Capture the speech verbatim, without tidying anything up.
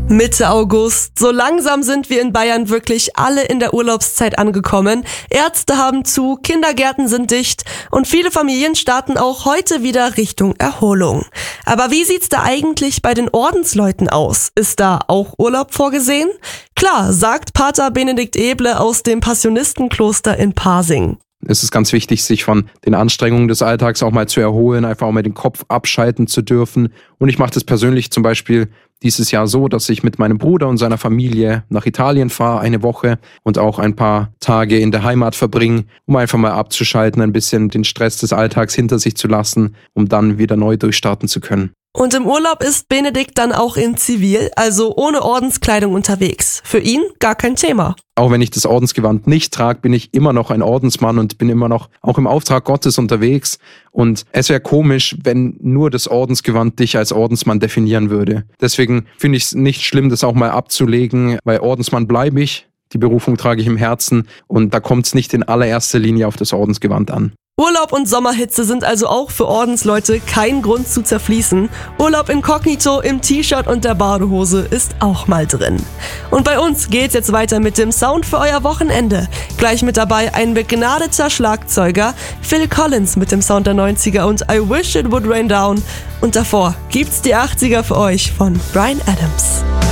Mitte August. So langsam sind wir in Bayern wirklich alle in der Urlaubszeit angekommen. Ärzte haben zu, Kindergärten sind dicht und viele Familien starten auch heute wieder Richtung Erholung. Aber wie sieht's da eigentlich bei den Ordensleuten aus? Ist da auch Urlaub vorgesehen? Klar, sagt Pater Benedikt Eble aus dem Passionistenkloster in Pasing. Es ist ganz wichtig, sich von den Anstrengungen des Alltags auch mal zu erholen, einfach auch mal den Kopf abschalten zu dürfen. Und ich mache das persönlich zum Beispiel dieses Jahr so, dass ich mit meinem Bruder und seiner Familie nach Italien fahre, eine Woche und auch ein paar Tage in der Heimat verbringe, um einfach mal abzuschalten, ein bisschen den Stress des Alltags hinter sich zu lassen, um dann wieder neu durchstarten zu können. Und im Urlaub ist Benedikt dann auch in Zivil, also ohne Ordenskleidung unterwegs. Für ihn gar kein Thema. Auch wenn ich das Ordensgewand nicht trage, bin ich immer noch ein Ordensmann und bin immer noch auch im Auftrag Gottes unterwegs. Und es wäre komisch, wenn nur das Ordensgewand dich als Ordensmann definieren würde. Deswegen finde ich es nicht schlimm, das auch mal abzulegen, weil Ordensmann bleibe ich, die Berufung trage ich im Herzen und da kommt es nicht in allererster Linie auf das Ordensgewand an. Urlaub und Sommerhitze sind also auch für Ordensleute kein Grund zu zerfließen. Urlaub inkognito im T-Shirt und der Badehose ist auch mal drin. Und bei uns geht's jetzt weiter mit dem Sound für euer Wochenende. Gleich mit dabei ein begnadeter Schlagzeuger, Phil Collins mit dem Sound der neunziger und I Wish It Would Rain Down. Und davor gibt's die achtziger für euch von Bryan Adams.